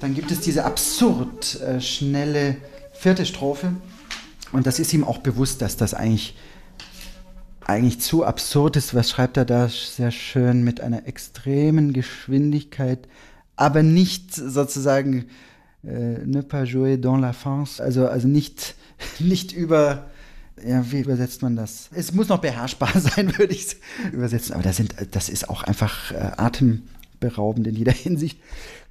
Dann gibt es diese absurd schnelle vierte Strophe. Und das ist ihm auch bewusst, dass das eigentlich zu absurd ist. Was schreibt er da sehr schön? Mit einer extremen Geschwindigkeit, aber nicht sozusagen ne pas jouer dans la France, also nicht über, ja, wie übersetzt man das? Es muss noch beherrschbar sein, würde ich übersetzen. Aber das ist auch einfach atemberaubend in jeder Hinsicht.